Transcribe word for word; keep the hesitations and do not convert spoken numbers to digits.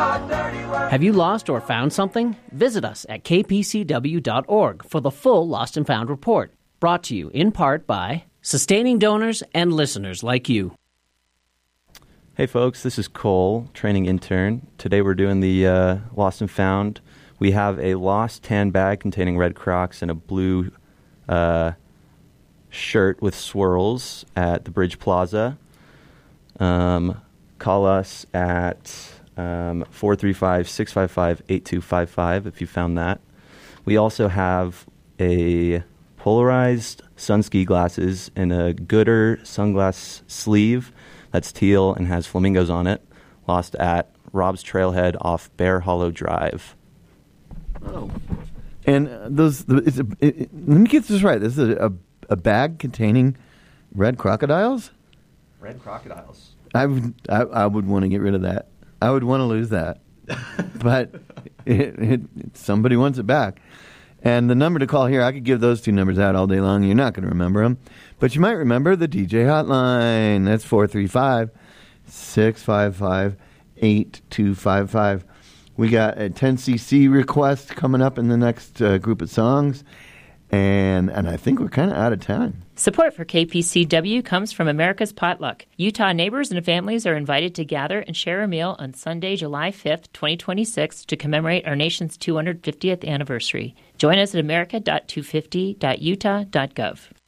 Have you lost or found something? Visit us at k p c w dot org for the full Lost and Found report, brought to you in part by sustaining donors and listeners like you. Hey folks, this is Cole, training intern. Today we're doing the uh, Lost and Found. We have a lost tan bag containing red Crocs and a blue uh, shirt with swirls at the Bridge Plaza. Um, call us at um, four three five, six five five, eight two five five if you found that. We also have a polarized sun ski glasses and a Gooder sunglass sleeve that's teal and has flamingos on it, lost at Rob's Trailhead off Bear Hollow Drive. Oh. And uh, those, it's a, it, it, let me get this right. This is a, a, a bag containing red crocodiles? Red crocodiles. I would, I, I would want to get rid of that. I would want to lose that. But it, it, somebody wants it back. And the number to call here, I could give those two numbers out all day long. You're not going to remember them. But you might remember the D J hotline. That's four three five, six five five, eight two five five. We got a ten C C request coming up in the next uh, group of songs. And and I think we're kind of out of time. Support for K P C W comes from America's Potluck. Utah neighbors and families are invited to gather and share a meal on Sunday, July fifth, twenty twenty-six, to commemorate our nation's two hundred fiftieth anniversary. Join us at america dot two fifty dot utah dot gov.